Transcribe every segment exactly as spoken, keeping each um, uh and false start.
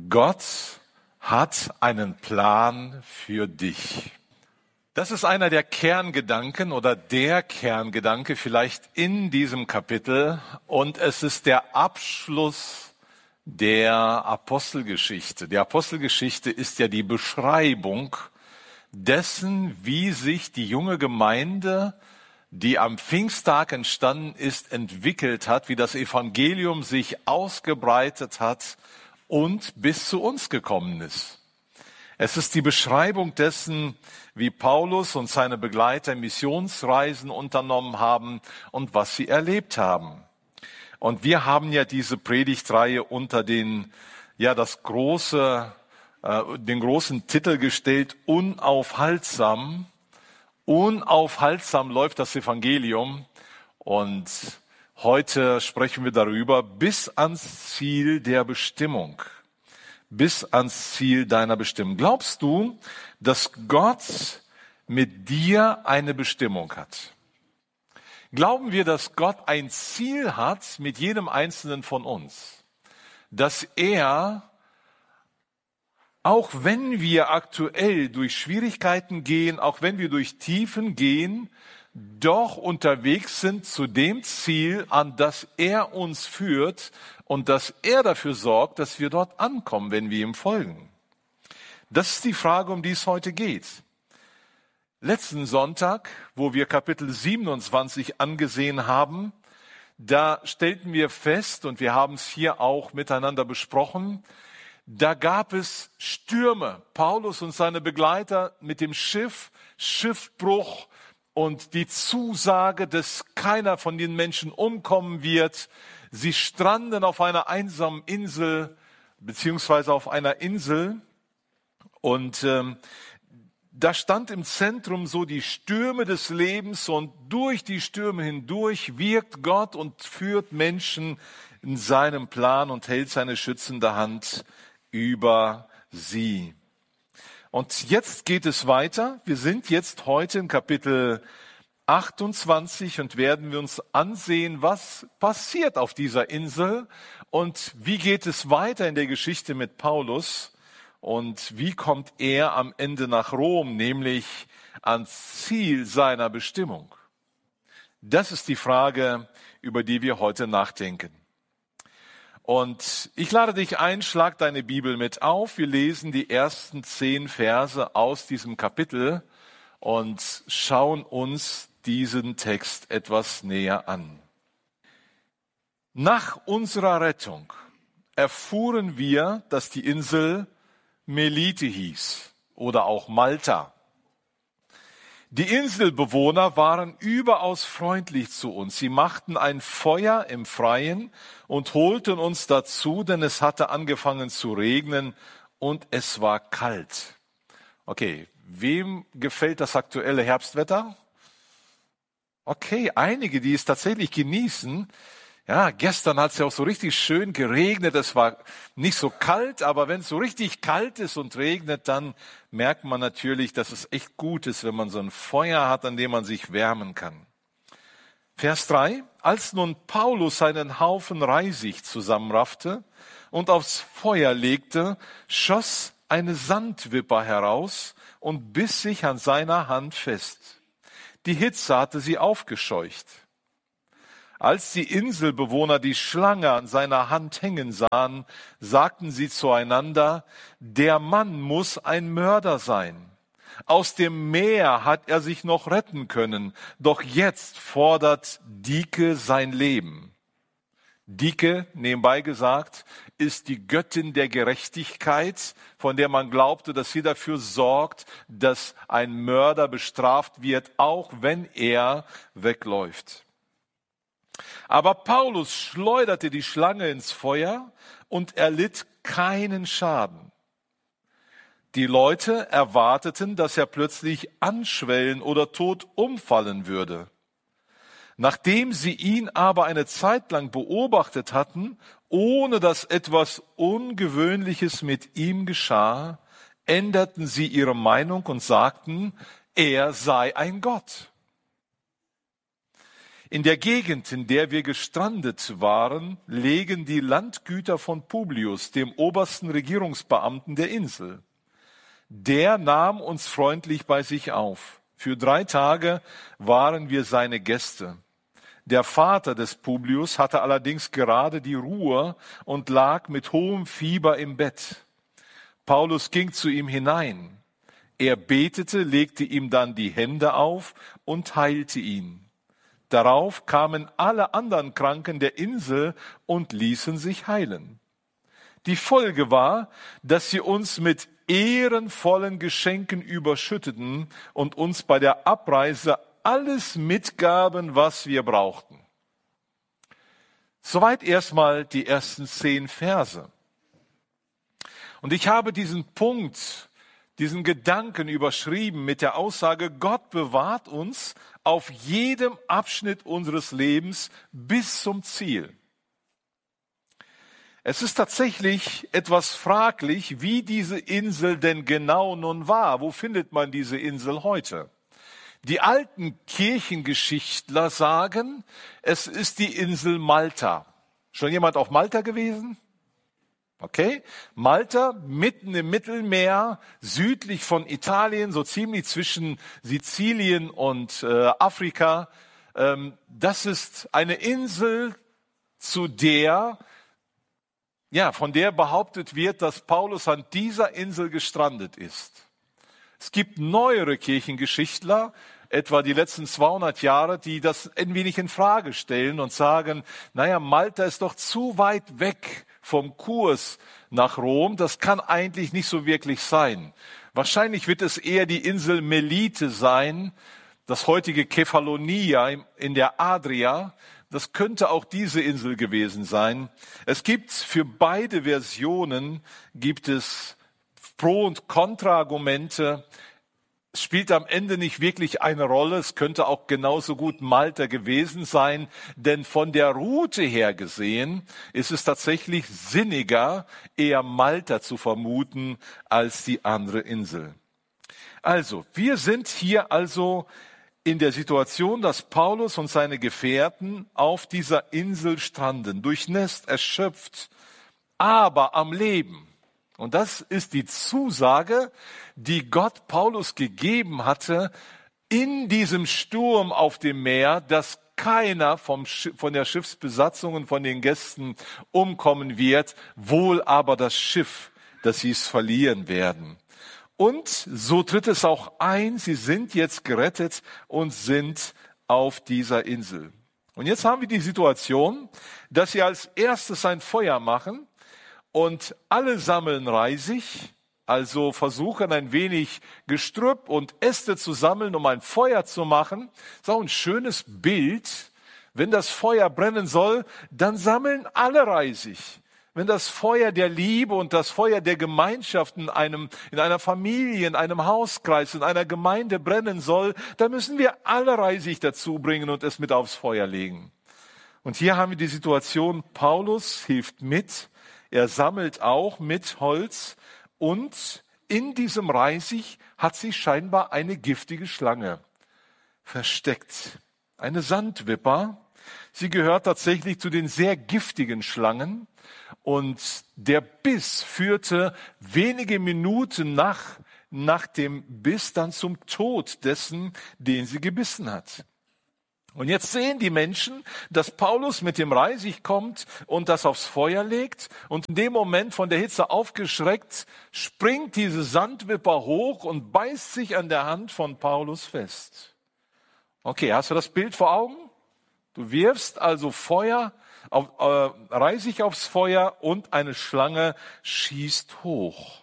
Gott hat einen Plan für dich. Das ist einer der Kerngedanken oder der Kerngedanke vielleicht in diesem Kapitel und es ist der Abschluss der Apostelgeschichte. Die Apostelgeschichte ist ja die Beschreibung dessen, wie sich die junge Gemeinde, die am Pfingsttag entstanden ist, entwickelt hat, wie das Evangelium sich ausgebreitet hat und bis zu uns gekommen ist. Es ist die Beschreibung dessen, wie Paulus und seine Begleiter Missionsreisen unternommen haben und was sie erlebt haben. Und wir haben ja diese Predigtreihe unter den, ja, das große, äh, den großen Titel gestellt, unaufhaltsam. Unaufhaltsam läuft das Evangelium. Und heute sprechen wir darüber, bis ans Ziel der Bestimmung. Bis ans Ziel deiner Bestimmung. Glaubst du, dass Gott mit dir eine Bestimmung hat? Glauben wir, dass Gott ein Ziel hat mit jedem Einzelnen von uns? Dass er, auch wenn wir aktuell durch Schwierigkeiten gehen, auch wenn wir durch Tiefen gehen, doch unterwegs sind zu dem Ziel, an das er uns führt und dass er dafür sorgt, dass wir dort ankommen, wenn wir ihm folgen. Das ist die Frage, um die es heute geht. Letzten Sonntag, wo wir Kapitel siebenundzwanzig angesehen haben, da stellten wir fest, und wir haben es hier auch miteinander besprochen, da gab es Stürme. Paulus und seine Begleiter mit dem Schiff, Schiffbruch und die Zusage, dass keiner von den Menschen umkommen wird. Sie stranden auf einer einsamen Insel, beziehungsweise auf einer Insel, und ähm, da stand im Zentrum so die Stürme des Lebens und durch die Stürme hindurch wirkt Gott und führt Menschen in seinem Plan und hält seine schützende Hand über sie. Und jetzt geht es weiter. Wir sind jetzt heute in Kapitel achtundzwanzig und werden wir uns ansehen, was passiert auf dieser Insel und wie geht es weiter in der Geschichte mit Paulus. Und wie kommt er am Ende nach Rom, nämlich ans Ziel seiner Bestimmung? Das ist die Frage, über die wir heute nachdenken. Und ich lade dich ein, schlag deine Bibel mit auf. Wir lesen die ersten zehn Verse aus diesem Kapitel und schauen uns diesen Text etwas näher an. Nach unserer Rettung erfuhren wir, dass die Insel Melite hieß oder auch Malta. Die Inselbewohner waren überaus freundlich zu uns. Sie machten ein Feuer im Freien und holten uns dazu, denn es hatte angefangen zu regnen und es war kalt. Okay, wem gefällt das aktuelle Herbstwetter? Okay, einige, die es tatsächlich genießen. Ja, gestern hat es ja auch so richtig schön geregnet. Es war nicht so kalt, aber wenn es so richtig kalt ist und regnet, dann merkt man natürlich, dass es echt gut ist, wenn man so ein Feuer hat, an dem man sich wärmen kann. Vers drei. Als nun Paulus seinen Haufen Reisig zusammenraffte und aufs Feuer legte, schoss eine Sandwipper heraus und biss sich an seiner Hand fest. Die Hitze hatte sie aufgescheucht. Als die Inselbewohner die Schlange an seiner Hand hängen sahen, sagten sie zueinander, der Mann muss ein Mörder sein. Aus dem Meer hat er sich noch retten können, doch jetzt fordert Dike sein Leben. Dike, nebenbei gesagt, ist die Göttin der Gerechtigkeit, von der man glaubte, dass sie dafür sorgt, dass ein Mörder bestraft wird, auch wenn er wegläuft. Aber Paulus schleuderte die Schlange ins Feuer und erlitt keinen Schaden. Die Leute erwarteten, dass er plötzlich anschwellen oder tot umfallen würde. Nachdem sie ihn aber eine Zeit lang beobachtet hatten, ohne dass etwas Ungewöhnliches mit ihm geschah, änderten sie ihre Meinung und sagten, er sei ein Gott. In der Gegend, in der wir gestrandet waren, legen die Landgüter von Publius, dem obersten Regierungsbeamten der Insel. Der nahm uns freundlich bei sich auf. Für drei Tage waren wir seine Gäste. Der Vater des Publius hatte allerdings gerade die Ruhe und lag mit hohem Fieber im Bett. Paulus ging zu ihm hinein. Er betete, legte ihm dann die Hände auf und heilte ihn. Darauf kamen alle anderen Kranken der Insel und ließen sich heilen. Die Folge war, dass sie uns mit ehrenvollen Geschenken überschütteten und uns bei der Abreise alles mitgaben, was wir brauchten. Soweit erstmal die ersten zehn Verse. Und ich habe diesen Punkt, diesen Gedanken überschrieben mit der Aussage, Gott bewahrt uns auf jedem Abschnitt unseres Lebens bis zum Ziel. Es ist tatsächlich etwas fraglich, wie diese Insel denn genau nun war. Wo findet man diese Insel heute? Die alten Kirchengeschichtler sagen, es ist die Insel Malta. Schon jemand auf Malta gewesen? Okay, Malta, mitten im Mittelmeer, südlich von Italien, so ziemlich zwischen Sizilien und äh, Afrika. Ähm, das ist eine Insel, zu der, ja, von der behauptet wird, dass Paulus an dieser Insel gestrandet ist. Es gibt neuere Kirchengeschichtler, etwa die letzten zweihundert Jahre, die das ein wenig in Frage stellen und sagen, naja, Malta ist doch zu weit weg vom Kurs nach Rom, das kann eigentlich nicht so wirklich sein. Wahrscheinlich wird es eher die Insel Melite sein, das heutige Kefalonia in der Adria. Das könnte auch diese Insel gewesen sein. Es gibt für beide Versionen gibt es Pro- und Kontraargumente. Es spielt am Ende nicht wirklich eine Rolle. Es könnte auch genauso gut Malta gewesen sein, denn von der Route her gesehen ist es tatsächlich sinniger, eher Malta zu vermuten als die andere Insel. Also, wir sind hier also in der Situation, dass Paulus und seine Gefährten auf dieser Insel stranden, durchnässt, erschöpft, aber am Leben. Und das ist die Zusage, die Gott Paulus gegeben hatte in diesem Sturm auf dem Meer, dass keiner vom Schiff, von der Schiffsbesatzung und von den Gästen umkommen wird, wohl aber das Schiff, dass sie es verlieren werden. Und so tritt es auch ein, sie sind jetzt gerettet und sind auf dieser Insel. Und jetzt haben wir die Situation, dass sie als erstes ein Feuer machen und alle sammeln Reisig, also versuchen ein wenig Gestrüpp und Äste zu sammeln, um ein Feuer zu machen. Das ist auch ein schönes Bild. Wenn das Feuer brennen soll, dann sammeln alle Reisig. Wenn das Feuer der Liebe und das Feuer der Gemeinschaft in einem, in einer Familie, in einem Hauskreis, in einer Gemeinde brennen soll, dann müssen wir alle Reisig dazu bringen und es mit aufs Feuer legen. Und hier haben wir die Situation, Paulus hilft mit, er sammelt auch mit Holz und in diesem Reisig hat sich scheinbar eine giftige Schlange versteckt. Eine Sandwipper. Sie gehört tatsächlich zu den sehr giftigen Schlangen. Und der Biss führte wenige Minuten nach, nach dem Biss dann zum Tod dessen, den sie gebissen hat. Und jetzt sehen die Menschen, dass Paulus mit dem Reisig kommt und das aufs Feuer legt. Und in dem Moment, von der Hitze aufgeschreckt, springt diese Sandwipper hoch und beißt sich an der Hand von Paulus fest. Okay, hast du das Bild vor Augen? Du wirfst also Feuer, auf, äh, Reisig aufs Feuer und eine Schlange schießt hoch.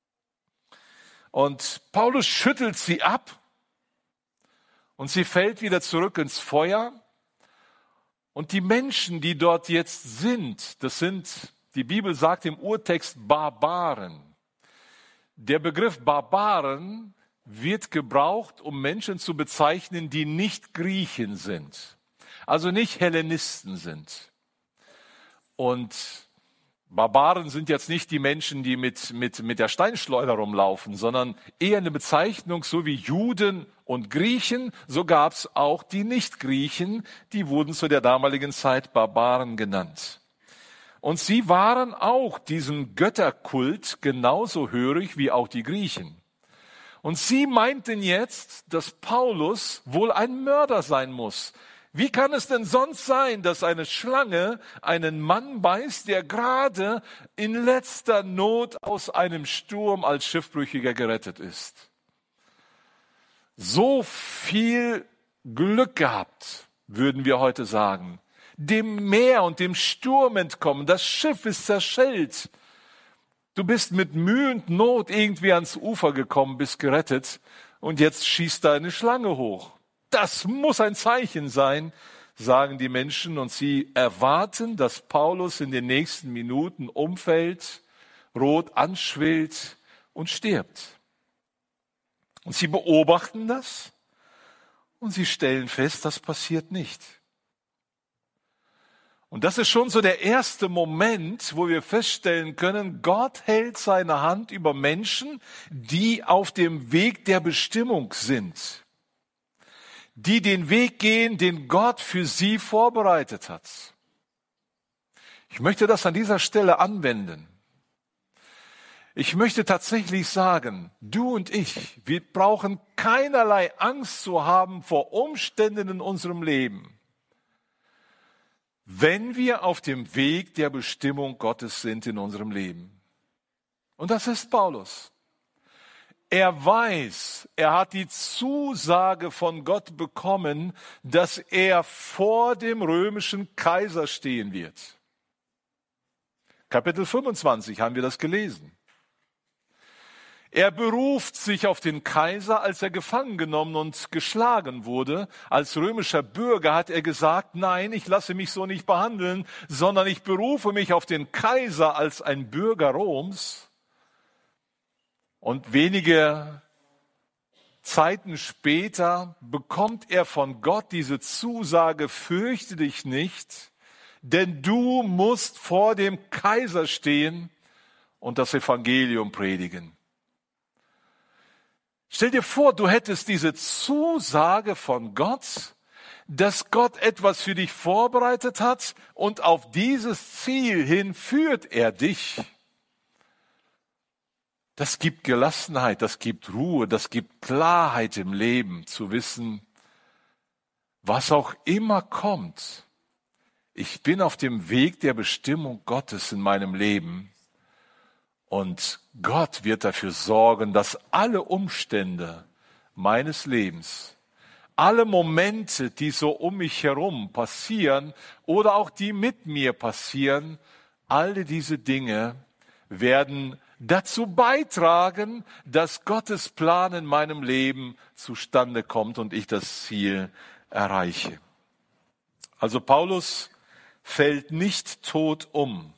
Und Paulus schüttelt sie ab. Und sie fällt wieder zurück ins Feuer. Und die Menschen, die dort jetzt sind, das sind, die Bibel sagt im Urtext, Barbaren. Der Begriff Barbaren wird gebraucht, um Menschen zu bezeichnen, die nicht Griechen sind. Also nicht Hellenisten sind. Und Barbaren sind jetzt nicht die Menschen, die mit, mit, mit der Steinschleuder rumlaufen, sondern eher eine Bezeichnung, so wie Juden und Griechen, so gab es auch die Nicht-Griechen, die wurden zu der damaligen Zeit Barbaren genannt. Und sie waren auch diesem Götterkult genauso hörig wie auch die Griechen. Und sie meinten jetzt, dass Paulus wohl ein Mörder sein muss. Wie kann es denn sonst sein, dass eine Schlange einen Mann beißt, der gerade in letzter Not aus einem Sturm als Schiffbrüchiger gerettet ist? So viel Glück gehabt, würden wir heute sagen. Dem Meer und dem Sturm entkommen. Das Schiff ist zerschellt. Du bist mit Mühe und Not irgendwie ans Ufer gekommen, bist gerettet und jetzt schießt da eine Schlange hoch. Das muss ein Zeichen sein, sagen die Menschen, und sie erwarten, dass Paulus in den nächsten Minuten umfällt, rot anschwillt und stirbt. Und sie beobachten das und sie stellen fest, das passiert nicht. Und das ist schon so der erste Moment, wo wir feststellen können, Gott hält seine Hand über Menschen, die auf dem Weg der Bestimmung sind, die den Weg gehen, den Gott für sie vorbereitet hat. Ich möchte das an dieser Stelle anwenden. Ich möchte tatsächlich sagen, du und ich, wir brauchen keinerlei Angst zu haben vor Umständen in unserem Leben, wenn wir auf dem Weg der Bestimmung Gottes sind in unserem Leben. Und das ist Paulus. Er weiß, er hat die Zusage von Gott bekommen, dass er vor dem römischen Kaiser stehen wird. Kapitel fünfundzwanzig haben wir das gelesen. Er beruft sich auf den Kaiser, als er gefangen genommen und geschlagen wurde. Als römischer Bürger hat er gesagt, nein, ich lasse mich so nicht behandeln, sondern ich berufe mich auf den Kaiser als ein Bürger Roms. Und wenige Zeiten später bekommt er von Gott diese Zusage, fürchte dich nicht, denn du musst vor dem Kaiser stehen und das Evangelium predigen. Stell dir vor, du hättest diese Zusage von Gott, dass Gott etwas für dich vorbereitet hat und auf dieses Ziel hin führt er dich. Das gibt Gelassenheit, das gibt Ruhe, das gibt Klarheit im Leben, zu wissen, was auch immer kommt. Ich bin auf dem Weg der Bestimmung Gottes in meinem Leben und Gott wird dafür sorgen, dass alle Umstände meines Lebens, alle Momente, die so um mich herum passieren oder auch die mit mir passieren, alle diese Dinge werden dazu beitragen, dass Gottes Plan in meinem Leben zustande kommt und ich das Ziel erreiche. Also Paulus fällt nicht tot um.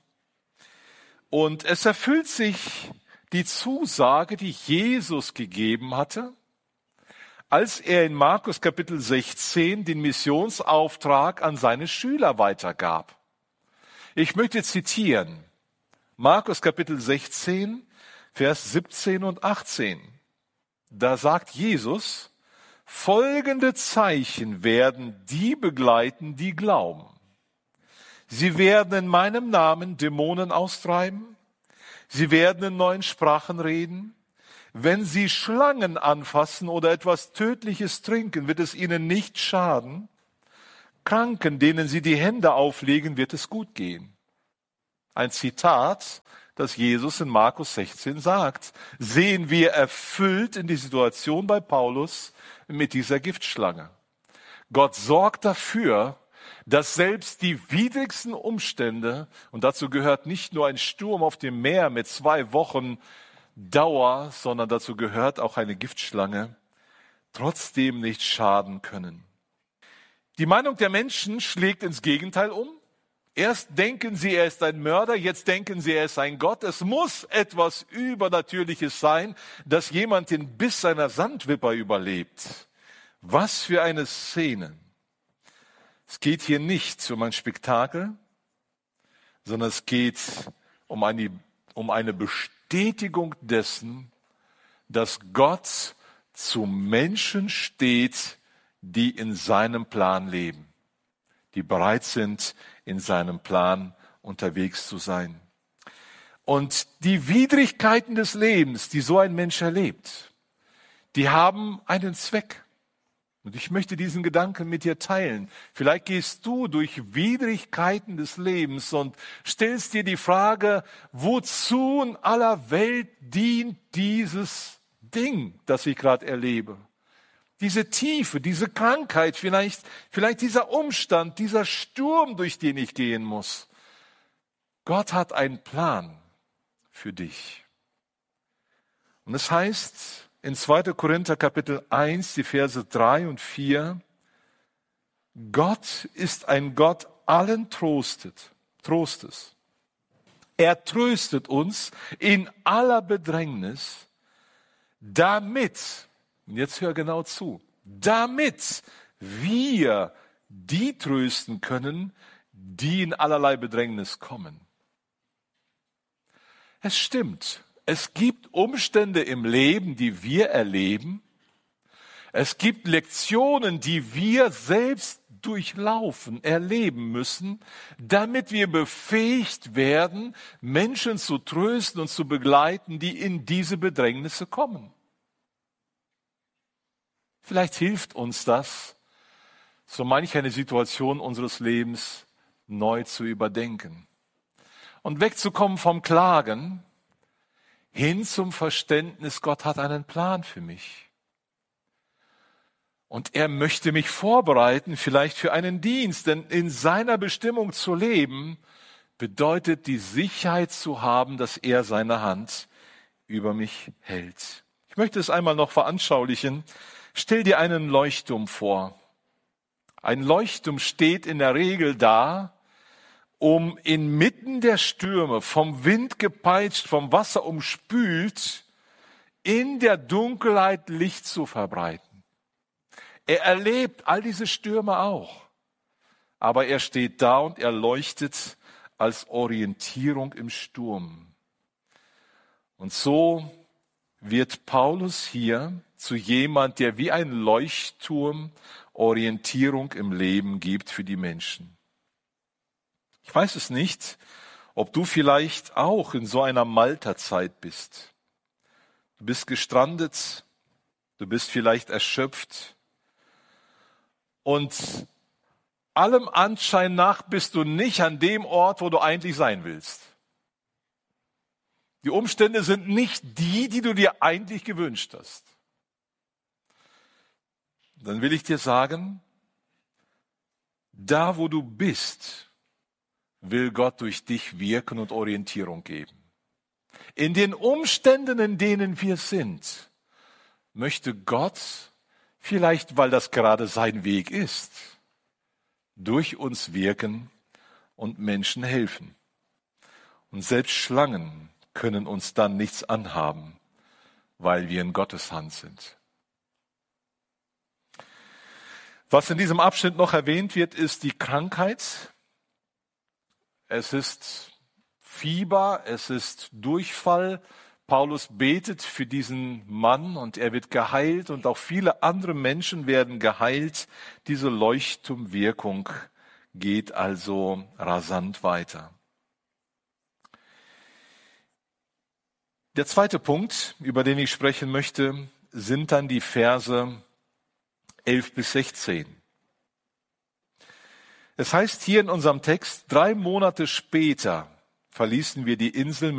Und es erfüllt sich die Zusage, die Jesus gegeben hatte, als er in Markus Kapitel sechzehn den Missionsauftrag an seine Schüler weitergab. Ich möchte zitieren. Markus Kapitel sechzehn, Vers siebzehn und achtzehn. Da sagt Jesus, folgende Zeichen werden die begleiten, die glauben. Sie werden in meinem Namen Dämonen austreiben. Sie werden in neuen Sprachen reden. Wenn sie Schlangen anfassen oder etwas Tödliches trinken, wird es ihnen nicht schaden. Kranken, denen sie die Hände auflegen, wird es gut gehen. Ein Zitat, das Jesus in Markus sechzehn sagt, sehen wir erfüllt in die Situation bei Paulus mit dieser Giftschlange. Gott sorgt dafür, dass selbst die widrigsten Umstände, und dazu gehört nicht nur ein Sturm auf dem Meer mit zwei Wochen Dauer, sondern dazu gehört auch eine Giftschlange, trotzdem nicht schaden können. Die Meinung der Menschen schlägt ins Gegenteil um. Erst denken sie, er ist ein Mörder, jetzt denken sie, er ist ein Gott. Es muss etwas Übernatürliches sein, dass jemand den Biss seiner Sandwipper überlebt. Was für eine Szene. Es geht hier nicht um ein Spektakel, sondern es geht um eine, um eine Bestätigung dessen, dass Gott zu Menschen steht, die in seinem Plan leben, die bereit sind, in seinem Plan unterwegs zu sein. Und die Widrigkeiten des Lebens, die so ein Mensch erlebt, die haben einen Zweck. Und ich möchte diesen Gedanken mit dir teilen. Vielleicht gehst du durch Widrigkeiten des Lebens und stellst dir die Frage, wozu in aller Welt dient dieses Ding, das ich gerade erlebe? Diese Tiefe, diese Krankheit, vielleicht, vielleicht dieser Umstand, dieser Sturm, durch den ich gehen muss. Gott hat einen Plan für dich. Und es heißt in zweiter Korinther Kapitel eins, die Verse drei und vier, Gott ist ein Gott allen Trostet, Trostes. Er tröstet uns in aller Bedrängnis, damit, und jetzt hör genau zu, damit wir die trösten können, die in allerlei Bedrängnis kommen. Es stimmt, es gibt Umstände im Leben, die wir erleben. Es gibt Lektionen, die wir selbst durchlaufen, erleben müssen, damit wir befähigt werden, Menschen zu trösten und zu begleiten, die in diese Bedrängnisse kommen. Vielleicht hilft uns das, so manch eine Situation unseres Lebens neu zu überdenken und wegzukommen vom Klagen hin zum Verständnis, Gott hat einen Plan für mich. Und er möchte mich vorbereiten, vielleicht für einen Dienst, denn in seiner Bestimmung zu leben, bedeutet die Sicherheit zu haben, dass er seine Hand über mich hält. Ich möchte es einmal noch veranschaulichen. Stell dir einen Leuchtturm vor. Ein Leuchtturm steht in der Regel da, um inmitten der Stürme, vom Wind gepeitscht, vom Wasser umspült, in der Dunkelheit Licht zu verbreiten. Er erlebt all diese Stürme auch, aber er steht da und er leuchtet als Orientierung im Sturm. Und so wird Paulus hier zu jemand, der wie ein Leuchtturm Orientierung im Leben gibt für die Menschen. Ich weiß es nicht, ob du vielleicht auch in so einer Malterzeit bist. Du bist gestrandet, du bist vielleicht erschöpft und allem Anschein nach bist du nicht an dem Ort, wo du eigentlich sein willst. Die Umstände sind nicht die, die du dir eigentlich gewünscht hast. Dann will ich dir sagen, da wo du bist, will Gott durch dich wirken und Orientierung geben. In den Umständen, in denen wir sind, möchte Gott, vielleicht weil das gerade sein Weg ist, durch uns wirken und Menschen helfen. Und selbst Schlangen können uns dann nichts anhaben, weil wir in Gottes Hand sind. Was in diesem Abschnitt noch erwähnt wird, ist die Krankheit. Es ist Fieber, es ist Durchfall. Paulus betet für diesen Mann und er wird geheilt und auch viele andere Menschen werden geheilt. Diese Leuchtturmwirkung geht also rasant weiter. Der zweite Punkt, über den ich sprechen möchte, sind dann die Verse elf bis sechzehn. Es heißt hier in unserem Text, drei Monate später verließen wir die Insel